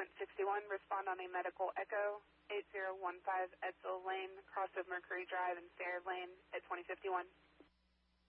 Quint 61, respond on a medical echo, 8015 Edsel Lane, cross of Mercury Drive and Fair Lane at 2051.